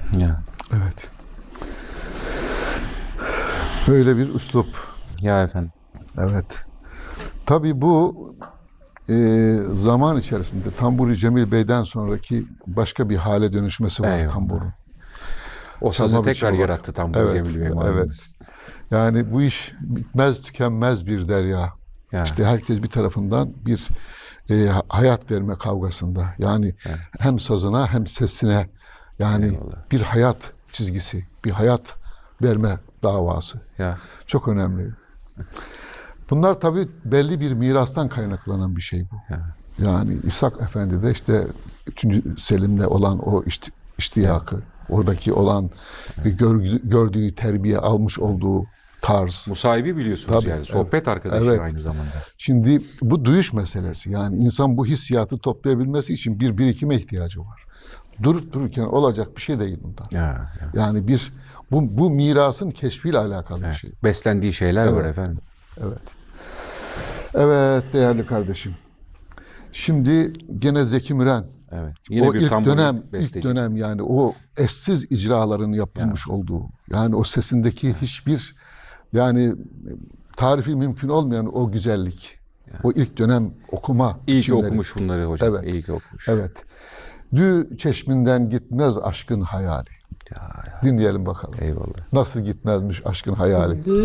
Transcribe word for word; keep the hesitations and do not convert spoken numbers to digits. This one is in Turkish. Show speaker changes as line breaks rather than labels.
Ya.
Evet. Böyle bir üslup.
Ya efendim.
Evet. Tabii bu e, zaman içerisinde Tamburi Cemil Bey'den sonraki başka bir hale dönüşmesi var
Eyvallah.
tamburun.
O sazı
Çalma
tekrar
biçimi var.
yarattı Tamburi
Evet,
Cemil Bey
evet.
malumunuz.
Yani bu iş bitmez tükenmez bir derya.
Ya.
İşte herkes bir tarafından bir e, hayat verme kavgasında. Yani
Ya.
hem sazına hem sesine yani
Eyvallah.
bir hayat çizgisi, bir hayat verme davası.
Ya.
Çok önemli. Bunlar tabii belli bir mirastan kaynaklanan bir şey bu.
Ya.
Yani İshak Efendi de işte üçüncü Selim'le olan o işti, iştiyakı, oradaki olan gördüğü, gördüğü terbiye almış olduğu tarz.
Musahibi biliyorsunuz
Tabii,
yani. Sohbet
evet,
arkadaşı
evet.
aynı zamanda.
Şimdi bu duyuş meselesi. Yani insan bu hissiyatı toplayabilmesi için bir birikime ihtiyacı var. Durup dururken olacak bir şey değil bundan.
Ya. Ya.
Yani bir bu, bu mirasın keşfiyle alakalı bir
Evet.
şey.
Beslendiği şeyler var
Evet.
efendim.
Evet. Evet değerli kardeşim. Şimdi gene Zeki Müren
Evet. Yine
o
bir
ilk
tamburi
dönem
besteci.
ilk dönem yani o eşsiz icraların yapılmış olduğu yani o sesindeki hiçbir yani tarifi mümkün olmayan o güzellik. O ilk dönem okuma
İyi ki
biçimleri.
okumuş bunları hocam.
Evet.
İyi ki okumuş.
Evet. Dü çeşminden gitmez aşkın hayali.
Ya, ya.
Dinleyelim bakalım.
Eyvallah.
Nasıl gitmezmiş aşkın hayali.